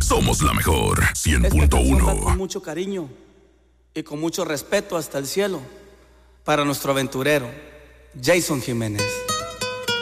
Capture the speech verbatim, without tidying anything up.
Somos la mejor. cien Esta punto canción va uno. con mucho cariño y con mucho respeto hasta el cielo para nuestro aventurero, Jason Jiménez.